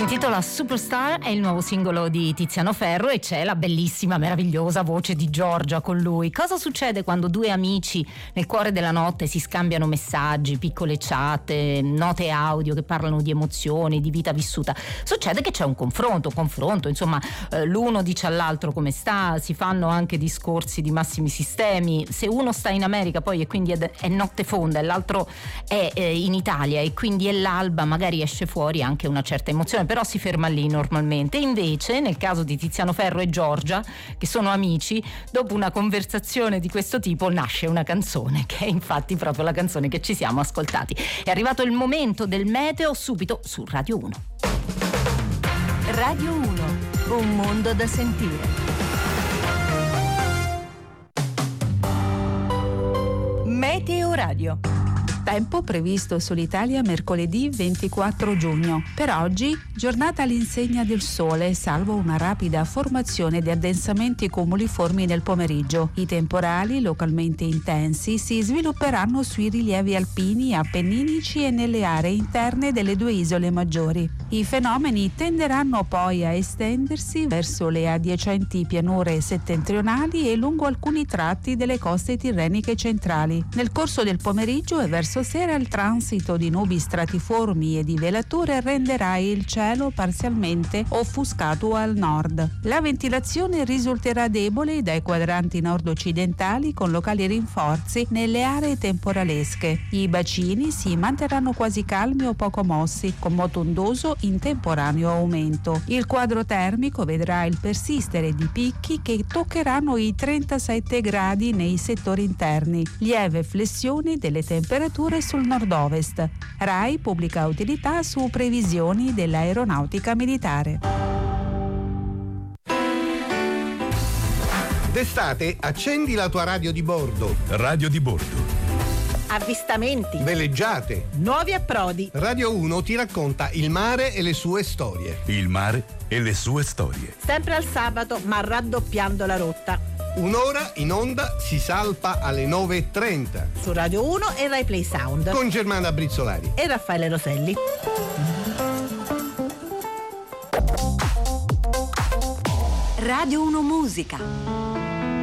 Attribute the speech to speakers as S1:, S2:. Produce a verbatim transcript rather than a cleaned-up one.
S1: intitola Superstar, è il nuovo singolo di Tiziano Ferro e c'è la bellissima, meravigliosa voce di Giorgia con lui. Cosa succede quando due amici nel cuore della notte si scambiano messaggi, piccole chat, note audio che parlano di emozioni, di vita vissuta? Succede che c'è un confronto, confronto, insomma, eh, l'uno dice all'altro come sta, si fanno anche discorsi di massimi sistemi. Se uno sta in America poi e quindi è, è notte fonda e l'altro è eh, in Italia e quindi è l'alba, magari esce fuori anche una certa emozione, però si ferma lì normalmente. Invece nel caso di Tiziano Ferro e Giorgia, che sono amici, dopo una conversazione di questo tipo nasce una canzone, che è infatti proprio la canzone che ci siamo ascoltati. È arrivato il momento del meteo, subito su Radio uno.
S2: Radio uno, un mondo da sentire. Meteo Radio.
S3: Tempo previsto sull'Italia mercoledì ventiquattro giugno. Per oggi, giornata all'insegna del sole, salvo una rapida formazione di addensamenti cumuliformi nel pomeriggio. I temporali, localmente intensi, si svilupperanno sui rilievi alpini, appenninici e nelle aree interne delle due isole maggiori. I fenomeni tenderanno poi a estendersi verso le adiacenti pianure settentrionali e lungo alcuni tratti delle coste tirreniche centrali. Nel corso del pomeriggio e verso sera il transito di nubi stratiformi e di velature renderà il cielo parzialmente offuscato al nord. La ventilazione risulterà debole dai quadranti nord-occidentali con locali rinforzi nelle aree temporalesche. I bacini si manterranno quasi calmi o poco mossi, con moto ondoso in temporaneo aumento. Il quadro termico vedrà il persistere di picchi che toccheranno i trentasette gradi nei settori interni. Lieve flessione delle temperature sul nord-ovest. RAI pubblica utilità su previsioni dell'aeronautica militare.
S4: D'estate accendi la tua radio di bordo.
S5: Radio di bordo.
S6: Avvistamenti,
S4: Veleggiate.
S6: nuovi approdi.
S4: Radio uno ti racconta il mare e le sue storie.
S5: Il mare e le sue storie.
S6: Sempre al sabato, ma raddoppiando la rotta.
S4: Un'ora in onda si salpa alle nove e trenta.
S6: Su Radio uno e Rai Play Sound.
S4: Con Germana Brizzolari
S6: e Raffaele Roselli.
S2: Radio uno Musica.